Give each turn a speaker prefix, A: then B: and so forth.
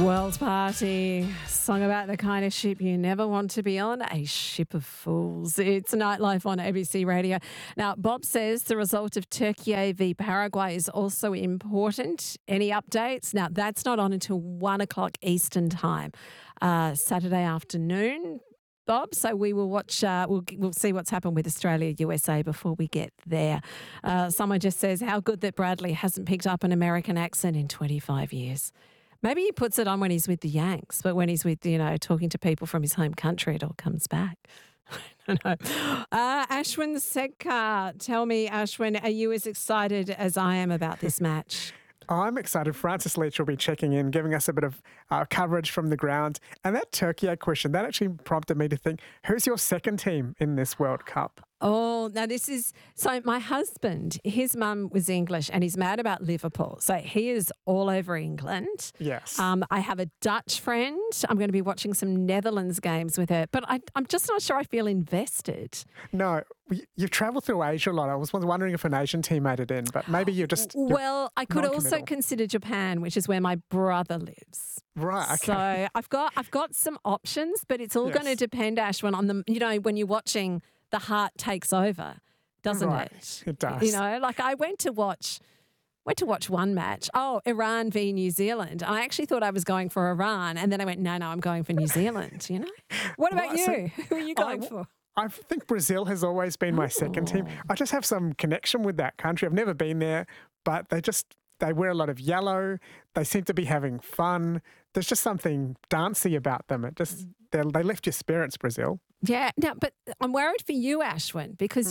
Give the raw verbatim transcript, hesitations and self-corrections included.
A: World Party, song about the kind of ship you never want to be on, a ship of fools. It's Nightlife on A B C Radio. Now, Bob says the result of Turkey v Paraguay is also important. Any updates? Now, that's not on until one o'clock Eastern time, uh, Saturday afternoon, Bob. So we will watch, uh, we'll, we'll see what's happened with Australia, U S A before we get there. Uh, someone just says, how good that Bradley hasn't picked up an American accent in twenty-five years. Maybe he puts it on when he's with the Yanks, but when he's with, you know, talking to people from his home country, it all comes back. I don't know. Uh, Ashwin Sekhar, tell me, Ashwin, are you as excited as I am about this match?
B: I'm excited. Francis Leach will be checking in, giving us a bit of uh, coverage from the ground. And that Turkey question, that actually prompted me to think, who's your second team in this World Cup?
A: Oh, now this is, so my husband, his mum was English and he's mad about Liverpool. So he is all over England.
B: Yes.
A: Um, I have a Dutch friend. I'm going to be watching some Netherlands games with her, but I, I'm just not sure I feel invested.
B: No, you've travelled through Asia a lot. I was wondering if an Asian team made it in, but maybe you're just you're
A: Well, I could also consider Japan, which is where my brother lives.
B: Right, okay.
A: So I've got, I've got some options, but it's all
B: Yes.
A: going to depend, Ashwin, on the, you know, when you're watching, the heart takes over, doesn't
B: Right,
A: it?
B: it does.
A: You know, like I went to watch went to watch one match. Oh, Iran v New Zealand. I actually thought I was going for Iran, and then I went, no, no, I'm going for New Zealand, you know? What about
B: Right,
A: you?
B: so
A: Who are you going
B: I,
A: for?
B: I think Brazil has always been my second team. I just have some connection with that country. I've never been there, but they just, they wear a lot of yellow. They seem to be having fun. There's just something dancey about them. It just, they lift your spirits, Brazil.
A: Yeah, now, but I'm worried for you, Ashwin, because